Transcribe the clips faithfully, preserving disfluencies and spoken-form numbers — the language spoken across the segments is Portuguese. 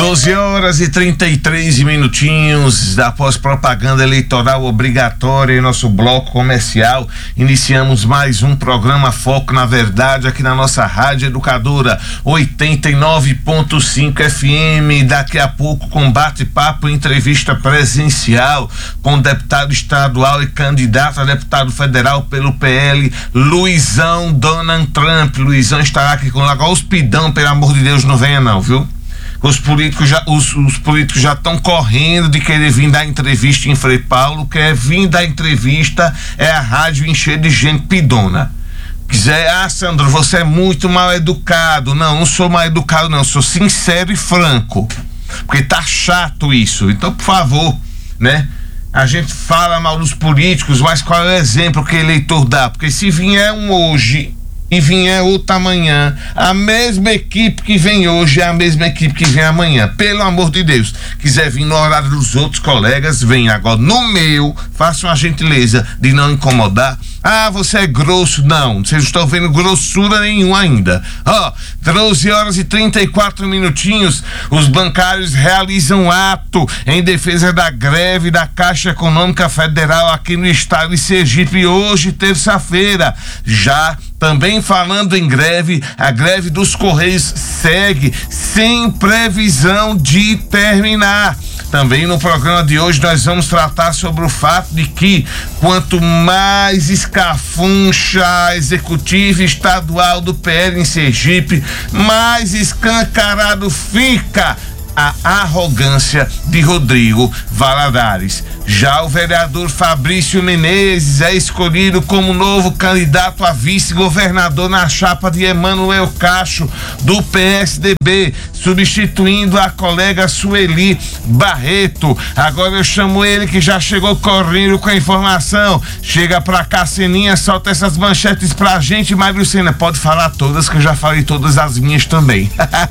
doze horas e trinta e três minutinhos após propaganda eleitoral obrigatória em nosso bloco comercial, iniciamos mais um programa Foco na Verdade aqui na nossa Rádio Educadora oitenta e nove ponto cinco F M. Daqui a pouco com bate-papo, entrevista presencial com o deputado estadual e candidato a deputado federal pelo P L, Luizão Donald Trump. Luizão estará aqui com agora os pidão, pelo amor de Deus, não venha não, viu? Os políticos já os, os políticos já estão correndo de querer vir dar entrevista em Frei Paulo. Quer vir dar entrevista, é a rádio encher de gente pidona. Quiser, ah, Sandro, você é muito mal educado. Não, não sou mal educado, não, sou sincero e franco, porque tá chato isso. Então, por favor, né? A gente fala mal dos políticos, mas qual é o exemplo que o eleitor dá? Porque se vier um hoje e vier outra amanhã, a mesma equipe que vem hoje é a mesma equipe que vem amanhã. Pelo amor de Deus, quiser vir no horário dos outros colegas, vem agora no meu, façam a gentileza de não incomodar. Ah, você é grosso. Não, vocês não estão vendo grossura nenhuma ainda. Ó, oh, doze horas e trinta e quatro minutinhos, os bancários realizam ato em defesa da greve da Caixa Econômica Federal aqui no estado de Sergipe hoje, terça-feira. Já também falando em greve, a greve dos Correios segue sem previsão de terminar. Também no programa de hoje nós vamos tratar sobre o fato de que quanto mais escafuncha a executiva estadual do P L em Sergipe, mais escancarado fica a arrogância de Rodrigo Valadares. Já o vereador Fabrício Menezes é escolhido como novo candidato a vice-governador na chapa de Emanuel Cacho, do P S D B, substituindo a colega Sueli Barreto. Agora eu chamo ele, que já chegou correndo com a informação. Chega pra cá, Seninha, solta essas manchetes pra gente. Mário Sena, pode falar todas, que eu já falei todas as minhas também.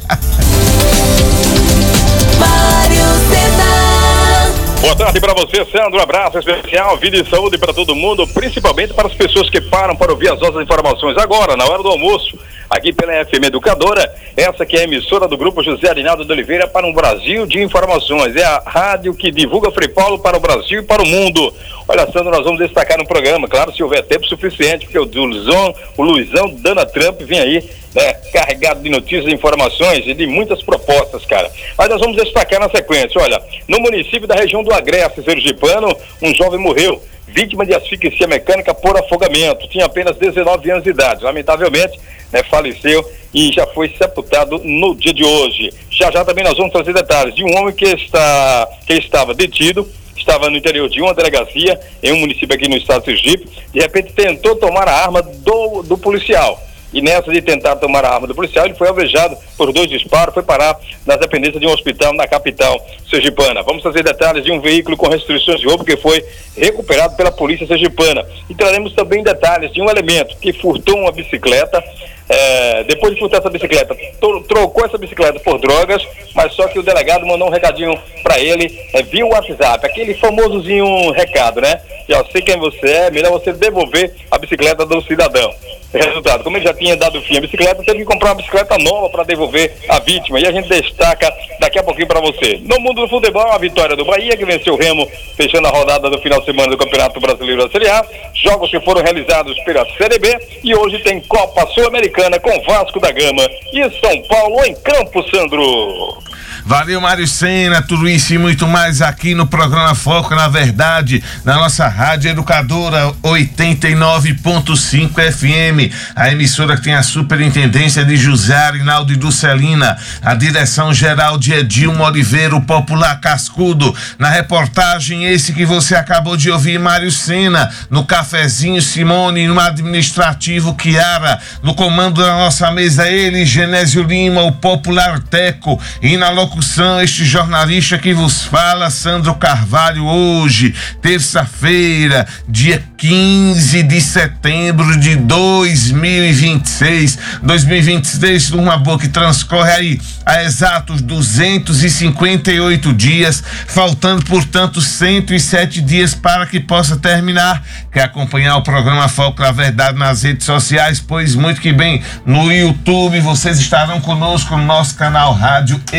Mário Sena. Boa tarde para você, Sandro. Um abraço especial, vida e saúde para todo mundo, principalmente para as pessoas que param para ouvir as nossas informações agora, na hora do almoço, aqui pela F M Educadora, essa que é a emissora do Grupo José Arinaldo de Oliveira para um Brasil de informações. É a rádio que divulga Frei Paulo para o Brasil e para o mundo. Olha, Sandro, nós vamos destacar no programa, claro, se houver tempo suficiente, porque o Luizão, o Luizão Donald Trump vem aí, né, carregado de notícias, de informações e de muitas propostas, cara. Mas nós vamos destacar na sequência. Olha, no município da região do Agreste Sergipano, um jovem morreu, vítima de asfixia mecânica por afogamento. Tinha apenas dezenove anos de idade. Lamentavelmente, né, faleceu e já foi sepultado no dia de hoje. Já já também nós vamos trazer detalhes de um homem que, está, que estava detido, estava no interior de uma delegacia, em um município aqui no estado de Sergipe, de repente tentou tomar a arma do, do policial. E nessa de tentar tomar a arma do policial, ele foi alvejado por dois disparos, foi parar nas dependências de um hospital na capital sergipana. Vamos trazer detalhes de um veículo com restrições de roubo que foi recuperado pela polícia sergipana. E traremos também detalhes de um elemento que furtou uma bicicleta. É, depois de furtar essa bicicleta, to- trocou essa bicicleta por drogas, mas só que o delegado mandou um recadinho para ele, é, via o WhatsApp, aquele famosozinho recado, né? Já sei quem você é, melhor você devolver a bicicleta do cidadão. Resultado, como ele já tinha dado fim à bicicleta, teve que comprar uma bicicleta nova para devolver a vítima, e a gente destaca daqui a pouquinho para você. No mundo do futebol, a vitória do Bahia, que venceu o Remo, fechando a rodada do final de semana do Campeonato Brasileiro da Série A, jogos que foram realizados pela Série B, e hoje tem Copa Sul-Americana com Vasco da Gama e São Paulo em campo, Sandro. Valeu, Mário Sena, tudo isso e muito mais aqui no programa Foco na Verdade, na nossa Rádio Educadora oitenta e nove ponto cinco F M, a emissora que tem a superintendência de José Arinaldo e Dulcelina, a direção geral de Edilmo Oliveira, o popular cascudo. Na reportagem, esse que você acabou de ouvir, Mário Sena, no cafezinho Simone, no administrativo Kiara, no comando da nossa mesa ele, Genésio Lima, o popular Teco, e na locução este jornalista que vos fala, Sandro Carvalho. Hoje, terça-feira, dia quinze de setembro de dois mil e vinte e seis, dois mil e vinte e seis, uma boa que transcorre aí a exatos duzentos e cinquenta e oito dias, faltando, portanto, cento e sete dias para que possa terminar. Quer acompanhar o programa Foco na Verdade nas redes sociais? Pois muito que bem, no YouTube vocês estarão conosco no nosso canal Rádio Educadora.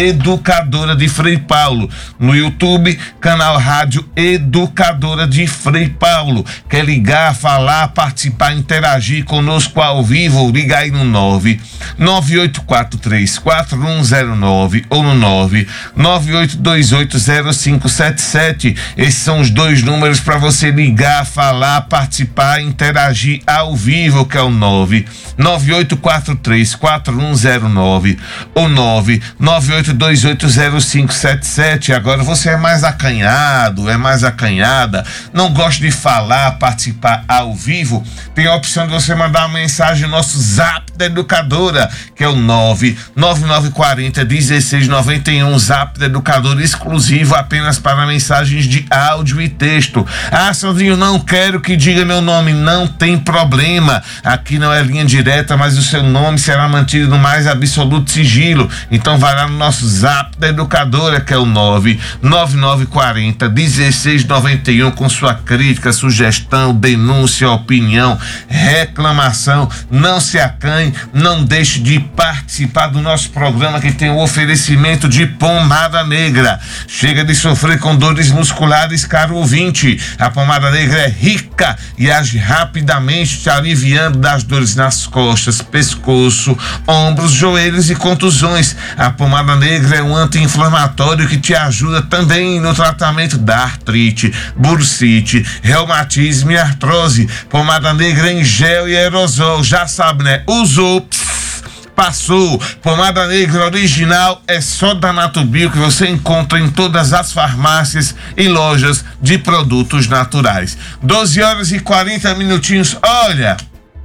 Educadora de Frei Paulo. No YouTube, canal Rádio Educadora de Frei Paulo. Quer ligar, falar, participar, interagir conosco ao vivo? Liga aí no nove nove oito quatro três quatro um zero nove ou no nove nove oito dois oito zero cinco sete sete. Esses são os dois números para você ligar, falar, participar, interagir ao vivo, que é o nove nove oito quatro três quatro um zero nove ou nove nove oito dois oito zero cinco sete sete. Agora você é mais acanhado, é mais acanhada, não gosta de falar, participar ao vivo, tem a opção de você mandar uma mensagem no nosso Zap da Educadora, que é o nove nove nove quatro zero um seis nove um, Zap da Educadora exclusivo apenas para mensagens de áudio e texto. Ah, Sandrinho, não quero que diga meu nome, não tem problema, aqui não é linha direta, mas o seu nome será mantido no mais absoluto sigilo. Então vai lá no nosso Zap da Educadora, que é o nove nove nove quatro zero um seis nove um, com sua crítica, sugestão, denúncia, opinião, reclamação. Não se acanhe, não deixe de participar do nosso programa, que tem o oferecimento de Pomada Negra. Chega de sofrer com dores musculares, caro ouvinte. A Pomada Negra é rica e age rapidamente, te aliviando das dores nas costas, pescoço, ombros, joelhos e contusões. A Pomada Negra é um anti-inflamatório que te ajuda também no tratamento da artrite, bursite, reumatismo e artrose. Pomada Negra em gel e aerosol, já sabe, né? Usou, pss, passou. Pomada Negra original é só da Natubio, que você encontra em todas as farmácias e lojas de produtos naturais. doze horas e quarenta minutinhos. Olha,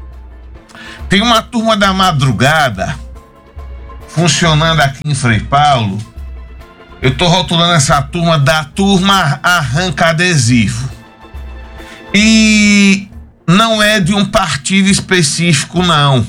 tem uma turma da madrugada funcionando aqui em Frei Paulo. Eu tô rotulando essa turma da turma Arranca Adesivo. E não é de um partido específico, não.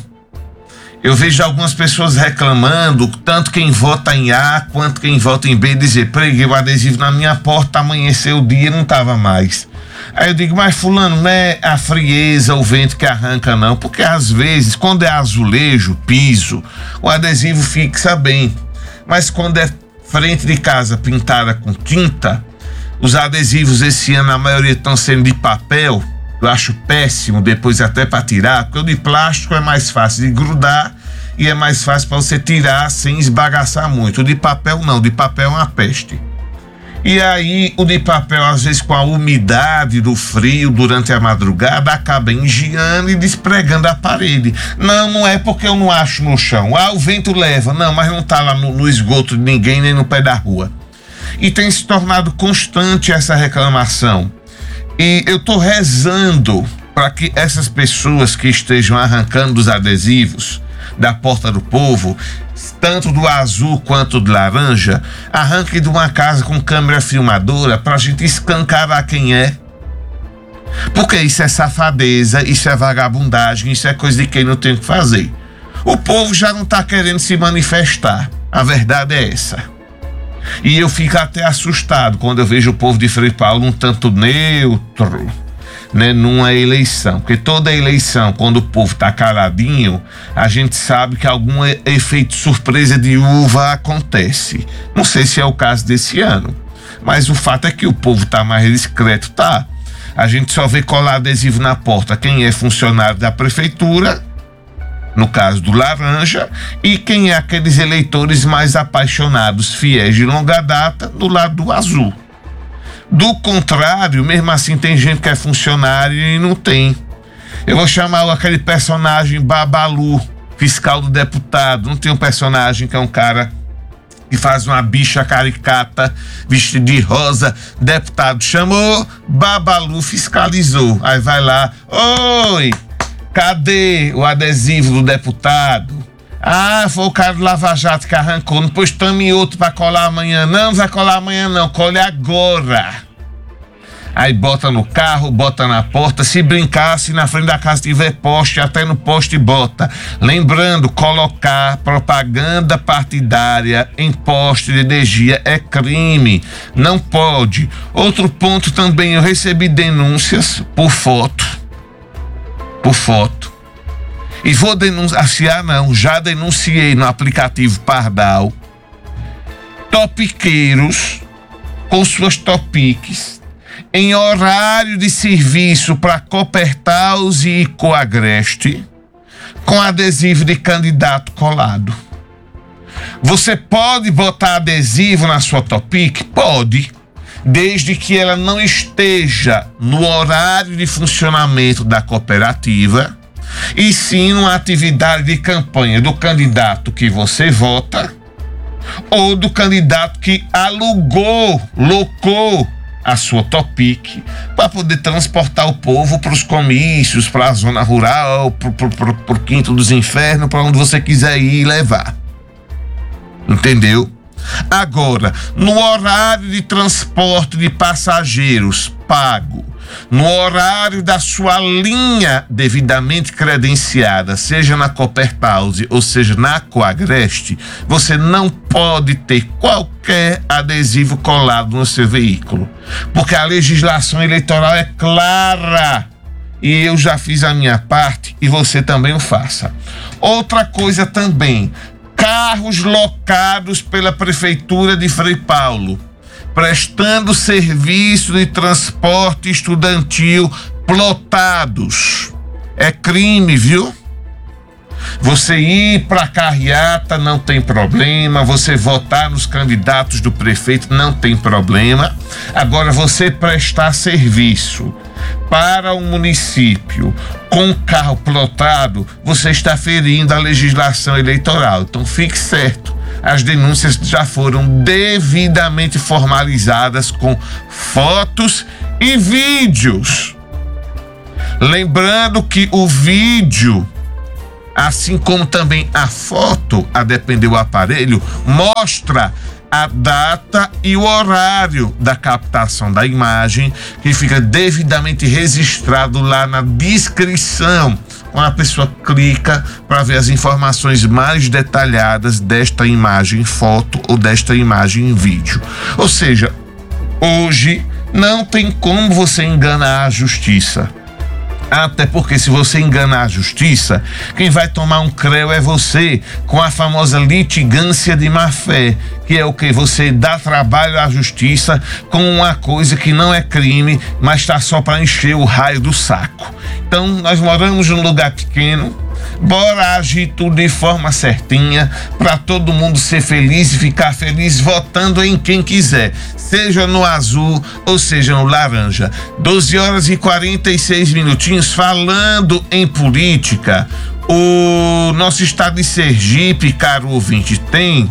Eu vejo algumas pessoas reclamando, tanto quem vota em A quanto quem vota em B, dizer: preguei o adesivo na minha porta, amanheceu o dia e não tava mais. Aí eu digo: mas fulano, não é a frieza, o vento que arranca, não, porque às vezes, quando é azulejo, piso, o adesivo fixa bem, mas quando é frente de casa pintada com tinta, os adesivos esse ano a maioria estão sendo de papel. Eu acho péssimo, depois até para tirar, porque o de plástico é mais fácil de grudar e é mais fácil para você tirar sem esbagaçar muito. O de papel não, o de papel é uma peste. E aí o de papel, às vezes com a umidade do frio durante a madrugada, acaba engiando e despregando a parede. Não, não é porque eu não acho no chão. Ah, o vento leva. Não, mas não tá lá no, no esgoto de ninguém, nem no pé da rua. E tem se tornado constante essa reclamação. E eu tô rezando para que essas pessoas que estejam arrancando os adesivos da Porta do Povo, tanto do azul quanto do laranja, arranque de uma casa com câmera filmadora para a gente escancarar quem é. Porque isso é safadeza, isso é vagabundagem, isso é coisa de quem não tem o que fazer. O povo já não está querendo se manifestar. A verdade é essa. E eu fico até assustado quando eu vejo o povo de Frei Paulo um tanto neutro, né, numa eleição, porque toda eleição, quando o povo tá caladinho, a gente sabe que algum efeito surpresa de uva acontece. Não sei se é o caso desse ano, mas o fato é que o povo tá mais discreto, tá? A gente só vê colar adesivo na porta quem é funcionário da prefeitura, no caso do laranja, e quem é aqueles eleitores mais apaixonados, fiéis de longa data, do lado do azul. Do contrário, mesmo assim, tem gente que é funcionário e não tem. Eu vou chamar aquele personagem Babalu, fiscal do deputado. Não tem um personagem que é um cara que faz uma bicha caricata, vestido de rosa, deputado chamou, Babalu fiscalizou. Aí vai lá: oi, cadê o adesivo do deputado? Ah, foi o cara do Lava Jato que arrancou. Não pôs também outro pra colar amanhã. Não, não vai colar amanhã não, colhe agora. Aí bota no carro, bota na porta. Se brincar, se na frente da casa tiver poste, até no poste bota. Lembrando, colocar propaganda partidária em poste de energia é crime. Não pode. Outro ponto também, eu recebi denúncias por foto. Por foto. E vou denunciar, não, já denunciei no aplicativo Pardal. topiqueiros com suas topiques em horário de serviço para Copertaus e Coagreste com adesivo de candidato colado. Você pode botar adesivo na sua topique? Pode, desde que ela não esteja no horário de funcionamento da cooperativa e sim numa atividade de campanha do candidato que você vota ou do candidato que alugou, locou a sua topique para poder transportar o povo para os comícios, para a zona rural, para o Quinto dos Infernos, para onde você quiser ir e levar. Entendeu? Agora, no horário de transporte de passageiros pago, no horário da sua linha devidamente credenciada, seja na Copertaus ou seja na Coagreste, você não pode ter qualquer adesivo colado no seu veículo, porque a legislação eleitoral é clara e eu já fiz a minha parte e você também o faça. Outra coisa também, carros locados pela Prefeitura de Frei Paulo, prestando serviço de transporte estudantil plotados. É crime, viu? Você ir para a carreata não tem problema, você votar nos candidatos do prefeito não tem problema. Agora, você prestar serviço para o município com carro plotado, você está ferindo a legislação eleitoral. Então, fique certo, as denúncias já foram devidamente formalizadas com fotos e vídeos. Lembrando que o vídeo, assim como também a foto, a depender do aparelho, mostra a data e o horário da captação da imagem, que fica devidamente registrado lá na descrição, quando a pessoa clica para ver as informações mais detalhadas desta imagem foto ou desta imagem vídeo. Ou seja, hoje não tem como você enganar a justiça. Até porque, se você enganar a justiça, quem vai tomar um creu é você, com a famosa litigância de má-fé, que é o que? Você dá trabalho à justiça com uma coisa que não é crime, mas está só para encher o raio do saco. Então, nós moramos num lugar pequeno, bora agir tudo de forma certinha, para todo mundo ser feliz e ficar feliz votando em quem quiser, seja no azul ou seja no laranja. doze horas e quarenta e seis minutinhos, falando em política. O nosso estado de Sergipe, caro ouvinte, tem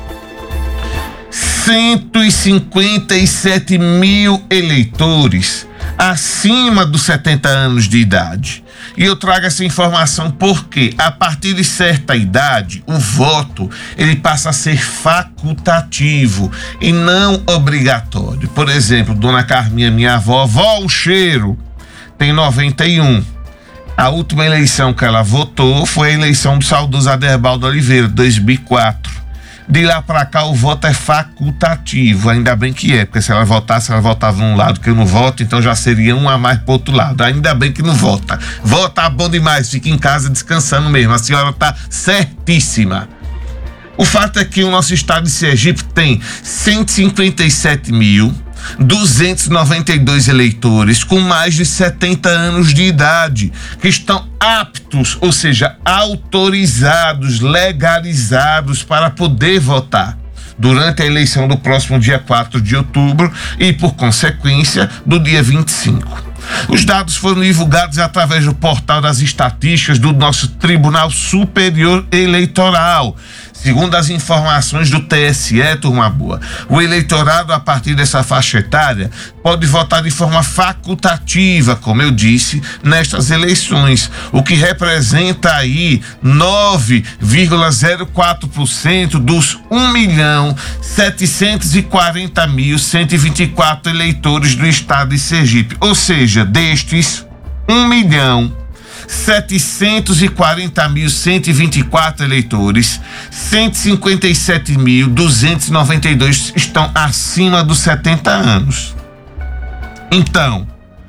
cento e cinquenta e sete mil eleitores acima dos setenta anos de idade. E eu trago essa informação porque, a partir de certa idade, o voto ele passa a ser facultativo e não obrigatório. Por exemplo, Dona Carminha, minha avó, vó o cheiro, tem noventa e um. A última eleição que ela votou foi a eleição do saudoso Aderbaldo Oliveira, dois mil e quatro. De lá para cá o voto é facultativo, ainda bem que é, porque se ela votasse, ela votava num lado que eu não voto, então já seria um a mais pro outro lado. Ainda bem que não vota. Vota bom demais, fica em casa descansando mesmo, a senhora tá certíssima. O fato é que o nosso estado de Sergipe tem cento e cinquenta e sete mil duzentos e noventa e dois eleitores com mais de setenta anos de idade, que estão aptos, ou seja, autorizados, legalizados para poder votar durante a eleição do próximo dia quatro de outubro e, por consequência, do dia vinte e cinco. Os dados foram divulgados através do portal das estatísticas do nosso Tribunal Superior Eleitoral. Segundo as informações do T S E, turma boa, o eleitorado a partir dessa faixa etária pode votar de forma facultativa, como eu disse, nestas eleições, o que representa aí nove vírgula zero quatro por cento dos um milhão setecentos e quarenta mil cento e vinte e quatro eleitores do estado de Sergipe. Ou seja, destes um milhão setecentos e quarenta mil cento e vinte e quatro eleitores, cento e cinquenta e sete mil duzentos e noventa e dois estão acima dos setenta anos. Então,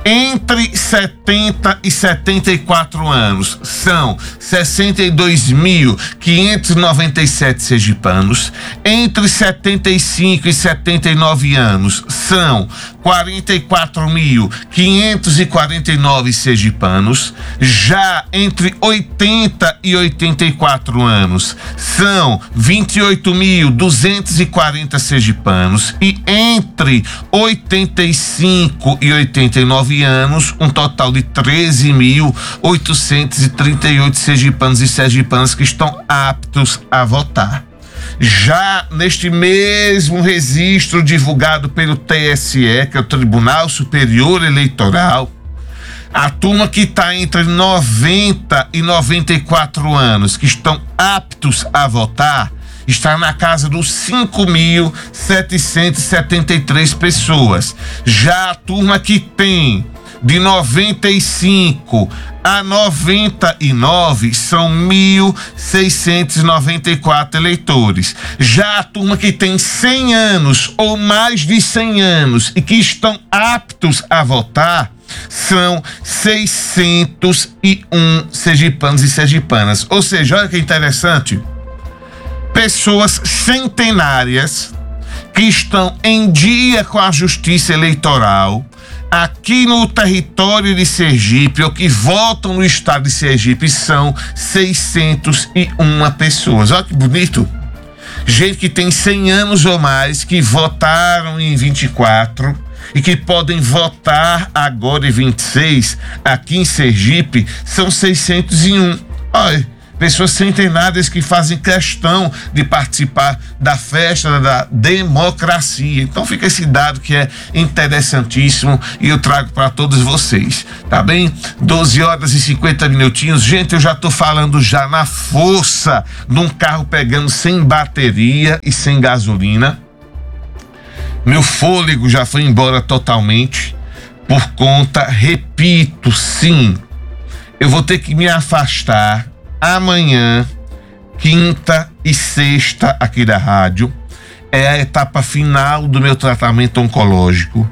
Entre setenta e setenta e quatro anos são sessenta e dois mil quinhentos e noventa e sete sergipanos. Entre setenta e cinco e setenta e nove anos são quarenta e quatro mil quinhentos e quarenta e nove sergipanos. Já entre oitenta e oitenta e quatro anos são vinte e oito mil duzentos e quarenta sergipanos. E entre oitenta e cinco e oitenta e nove anos, um total de treze mil oitocentos e trinta e oito sergipanos e sergipanas que estão aptos a votar. Já neste mesmo registro divulgado pelo T S E, que é o Tribunal Superior Eleitoral, a turma que está entre noventa e noventa e quatro anos, que estão aptos a votar, está na casa dos cinco mil setecentos e setenta e três pessoas. Já a turma que tem de noventa e cinco a noventa e nove são mil seiscentos e noventa e quatro eleitores. Já a turma que tem cem anos ou mais de cem anos e que estão aptos a votar são seiscentos e um sergipanos e sergipanas. Ou seja, olha que interessante, pessoas centenárias que estão em dia com a Justiça Eleitoral aqui no território de Sergipe, ou que votam no estado de Sergipe, são seiscentos e uma pessoas. Olha que bonito. Gente que tem cem anos ou mais, que votaram em vinte e quatro e que podem votar agora em vinte e seis aqui em Sergipe, são seiscentos e um. Olha, pessoas centenárias que fazem questão de participar da festa da democracia. Então fica esse dado que é interessantíssimo e eu trago para todos vocês, tá bem? doze horas e cinquenta minutinhos. Gente, eu já tô falando já na força num carro pegando sem bateria e sem gasolina. Meu fôlego já foi embora totalmente por conta, repito, sim, eu vou ter que me afastar amanhã, quinta e sexta aqui da rádio. É a etapa final do meu tratamento oncológico.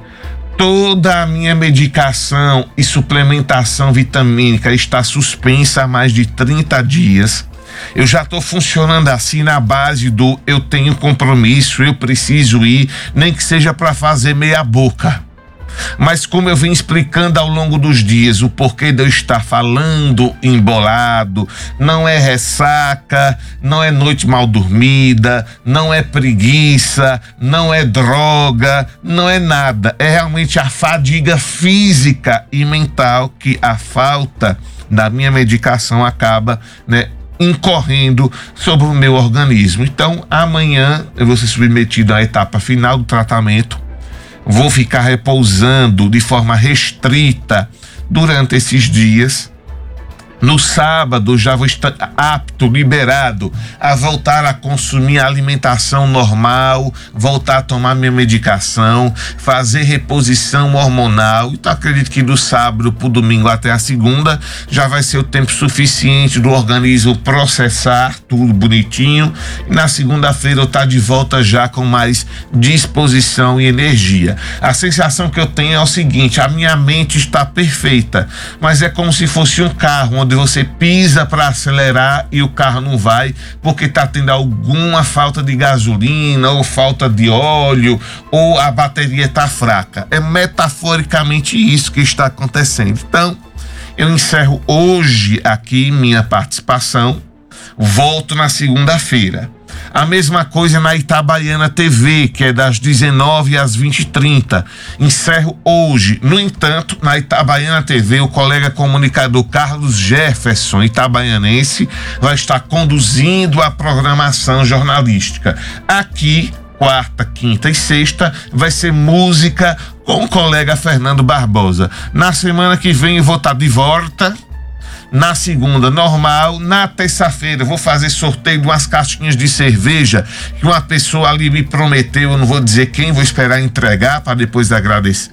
Toda a minha medicação e suplementação vitamínica está suspensa há mais de trinta dias. Eu já estou funcionando assim na base do eu tenho compromisso, eu preciso ir, nem que seja para fazer meia boca. Mas como eu venho explicando ao longo dos dias o porquê de eu estar falando embolado, não é ressaca, não é noite mal dormida, não é preguiça, não é droga, não é nada. É realmente a fadiga física e mental que a falta da minha medicação acaba, né, incorrendo sobre o meu organismo. Então, amanhã eu vou ser submetido à etapa final do tratamento. Vou ficar repousando de forma restrita durante esses dias. No sábado já vou estar apto, liberado a voltar a consumir alimentação normal, voltar a tomar minha medicação, fazer reposição hormonal. Então acredito que do sábado para o domingo até a segunda já vai ser o tempo suficiente do organismo processar tudo bonitinho. E na segunda-feira eu estar de volta já com mais disposição e energia. A sensação que eu tenho é o seguinte: a minha mente está perfeita, mas é como se fosse um carro onde você pisa para acelerar e o carro não vai porque está tendo alguma falta de gasolina ou falta de óleo ou a bateria está fraca. É metaforicamente isso que está acontecendo. Então, eu encerro hoje aqui minha participação, volto na segunda-feira. A mesma coisa na Itabaiana T V, que é das dezenove às vinte e trinta. Encerro hoje. No entanto, na Itabaiana T V, o colega comunicador Carlos Jefferson, itabaianense, vai estar conduzindo a programação jornalística. Aqui, quarta, quinta e sexta, vai ser música com o colega Fernando Barbosa. Na semana que vem eu vou estar de volta. Na segunda, normal. Na terça-feira, eu vou fazer sorteio de umas caixinhas de cerveja que uma pessoa ali me prometeu. Eu não vou dizer quem, vou esperar entregar para depois agradecer.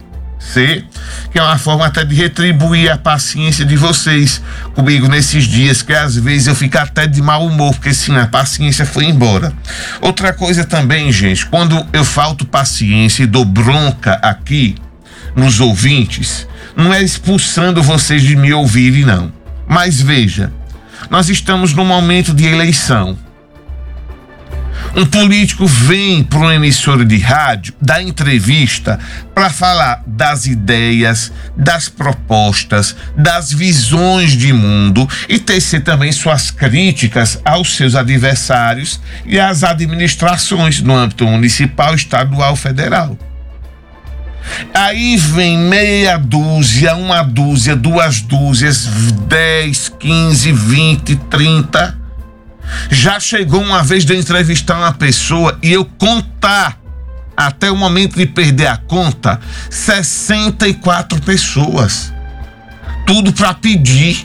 Que é uma forma até de retribuir a paciência de vocês comigo nesses dias, que às vezes eu fico até de mau humor, porque sim, a paciência foi embora. Outra coisa também, gente, quando eu falto paciência e dou bronca aqui, nos ouvintes, não é expulsando vocês de me ouvirem, não. Mas veja, nós estamos num momento de eleição. Um político vem para uma emissora de rádio, dá entrevista para falar das ideias, das propostas, das visões de mundo e tecer também suas críticas aos seus adversários e às administrações no âmbito municipal, estadual, federal. Aí vem meia dúzia, uma dúzia, duas dúzias, dez, quinze, vinte, trinta. Já chegou uma vez de eu entrevistar uma pessoa e eu contar, até o momento de perder a conta, sessenta e quatro pessoas. Tudo para pedir.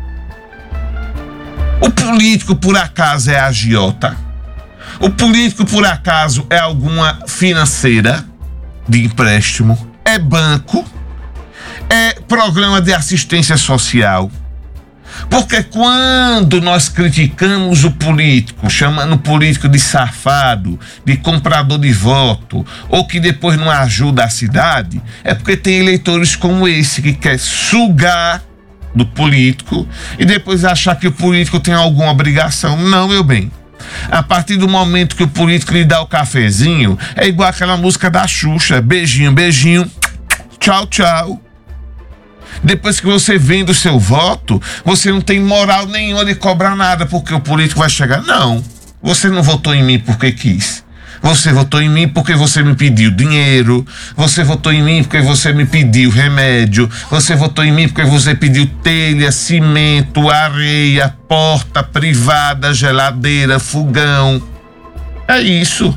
O político, por acaso, é agiota? O político, por acaso, é alguma financeira de empréstimo? É banco? É programa de assistência social? Porque quando nós criticamos o político, chamando o político de safado, de comprador de voto, ou que depois não ajuda a cidade, é porque tem eleitores como esse que quer sugar do político e depois achar que o político tem alguma obrigação. Não, meu bem. A partir do momento que o político lhe dá o cafezinho, é igual aquela música da Xuxa, beijinho, beijinho, tchau, tchau. Depois que você vende o seu voto, você não tem moral nenhuma de cobrar nada, porque o político vai chegar. Não, você não votou em mim porque quis. Você votou em mim porque você me pediu dinheiro. Você votou em mim porque você me pediu remédio. Você votou em mim porque você pediu telha, cimento, areia, porta privada, geladeira, fogão. É isso.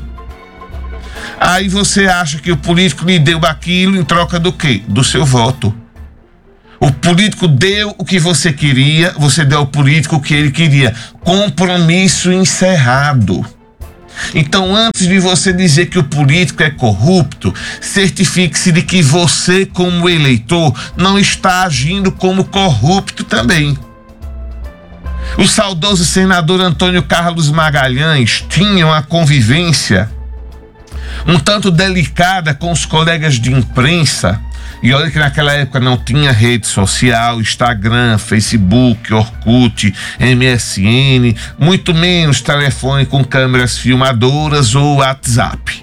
Aí você acha que o político lhe deu aquilo em troca do quê? Do seu voto. O político deu o que você queria, você deu ao político o que ele queria. Compromisso encerrado. Então, antes de você dizer que o político é corrupto, certifique-se de que você, como eleitor, não está agindo como corrupto também. O saudoso senador Antônio Carlos Magalhães tinha uma convivência um tanto delicada com os colegas de imprensa. E olha que naquela época não tinha rede social, Instagram, Facebook, Orkut, M S N, muito menos telefone com câmeras filmadoras ou WhatsApp.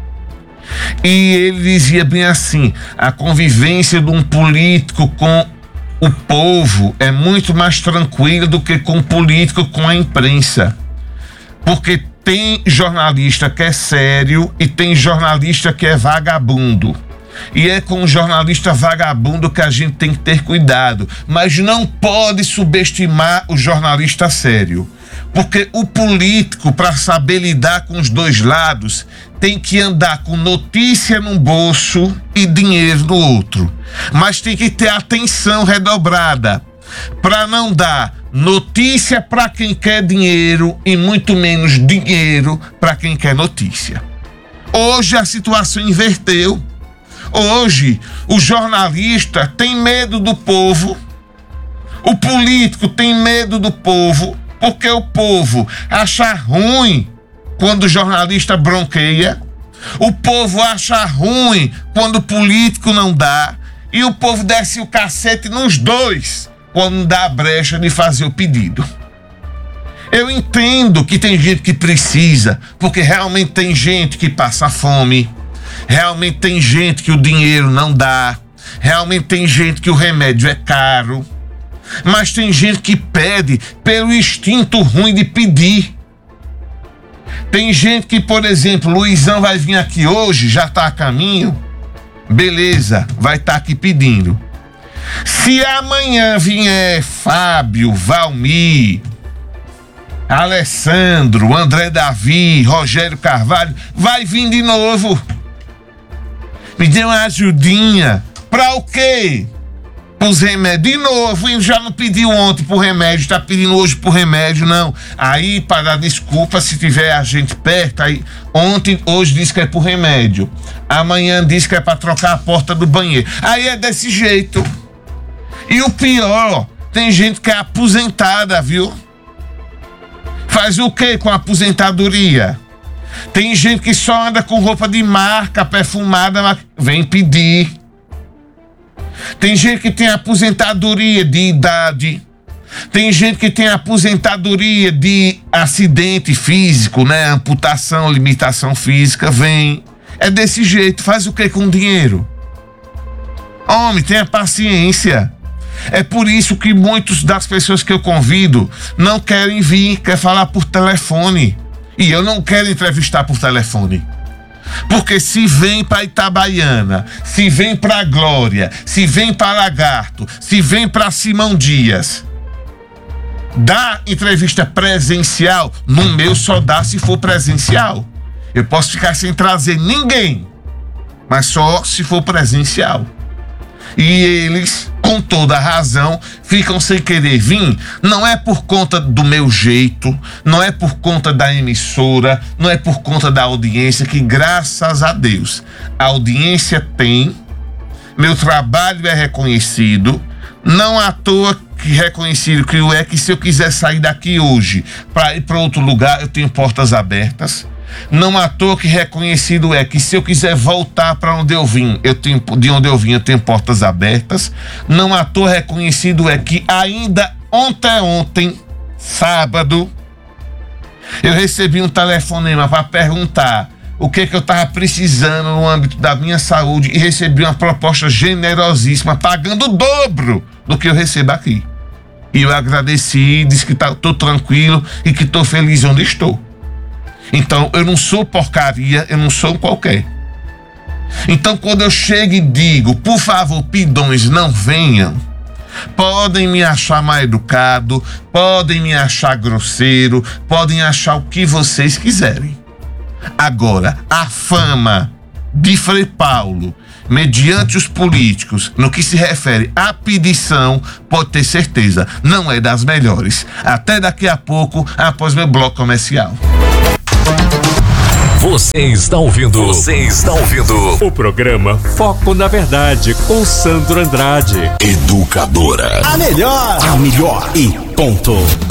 E ele dizia bem assim: a convivência de um político com o povo é muito mais tranquila do que com o político com a imprensa. Porque tem jornalista que é sério e tem jornalista que é vagabundo. E é com o jornalista vagabundo que a gente tem que ter cuidado, mas não pode subestimar o jornalista sério, porque o político, para saber lidar com os dois lados, tem que andar com notícia num bolso e dinheiro no outro, mas tem que ter atenção redobrada para não dar notícia para quem quer dinheiro e muito menos dinheiro para quem quer notícia. Hoje a situação inverteu. Hoje, o jornalista tem medo do povo, o político tem medo do povo, porque o povo acha ruim quando o jornalista bronqueia, o povo acha ruim quando o político não dá, e o povo desce o cacete nos dois quando dá a brecha de fazer o pedido. Eu entendo que tem gente que precisa, porque realmente tem gente que passa fome. Realmente tem gente que o dinheiro não dá. Realmente tem gente que o remédio é caro. Mas tem gente que pede pelo instinto ruim de pedir. Tem gente que, por exemplo, Luizão vai vir aqui hoje, já está a caminho. Beleza, vai estar tá aqui pedindo. Se amanhã vier Fábio, Valmir, Alessandro, André Davi, Rogério Carvalho, vai vir de novo. Me dê uma ajudinha. Pra o quê? Pros remédios. De novo, e já não pediu ontem pro remédio, tá pedindo hoje pro remédio, não. Aí, para dar desculpa, se tiver a gente perto, aí ontem, hoje disse que é pro remédio. Amanhã disse que é pra trocar a porta do banheiro. Aí é desse jeito. E o pior, tem gente que é aposentada, viu? Faz o quê com a aposentadoria? Tem gente que só anda com roupa de marca, perfumada, mas vem pedir. Tem gente que tem aposentadoria de idade. Tem gente que tem aposentadoria de acidente físico, né? Amputação, limitação física, vem. É desse jeito. Faz o que com dinheiro? Homem, tenha paciência. É por isso que muitas das pessoas que eu convido não querem vir, quer falar por telefone. E eu não quero entrevistar por telefone. Porque se vem para Itabaiana, se vem para Glória, se vem para Lagarto, se vem para Simão Dias, dá entrevista presencial, no meu só dá se for presencial. Eu posso ficar sem trazer ninguém, mas só se for presencial. E eles, com toda razão, ficam sem querer vir. Não é por conta do meu jeito, não é por conta da emissora, não é por conta da audiência, que graças a Deus a audiência tem, meu trabalho é reconhecido, não à toa que reconhecido que é que se eu quiser sair daqui hoje para ir para outro lugar, eu tenho portas abertas. Não à toa que reconhecido é que se eu quiser voltar para onde eu vim, eu tenho, de onde eu vim, eu tenho portas abertas. Não à toa reconhecido é que ainda ontem, ontem, sábado, eu recebi um telefonema para perguntar o que que eu estava precisando no âmbito da minha saúde e recebi uma proposta generosíssima, pagando o dobro do que eu recebo aqui. E eu agradeci, disse que estou tranquilo e que estou feliz onde estou. Então, eu não sou porcaria, eu não sou qualquer. Então, quando eu chego e digo, por favor, pidões, não venham, podem me achar mal educado, podem me achar grosseiro, podem achar o que vocês quiserem. Agora, a fama de Frei Paulo, mediante os políticos, no que se refere à pedição, pode ter certeza, não é das melhores. Até daqui a pouco, após meu bloco comercial. Você está ouvindo, você está ouvindo o programa Foco na Verdade com Sandro Andrade. Educadora. A melhor, a melhor e ponto.